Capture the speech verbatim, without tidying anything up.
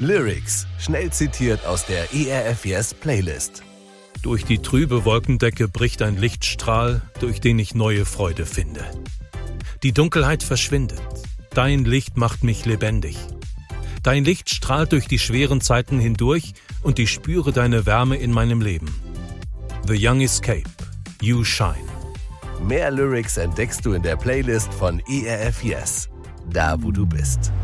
Lyrics, schnell zitiert aus der E R F Yes Playlist. Durch die trübe Wolkendecke bricht ein Lichtstrahl, durch den ich neue Freude finde. Die Dunkelheit verschwindet. Dein Licht macht mich lebendig. Dein Licht strahlt durch die schweren Zeiten hindurch und ich spüre deine Wärme in meinem Leben. The Young Escape. You Shine. Mehr Lyrics entdeckst du in der Playlist von E R F Yes. Da, wo du bist.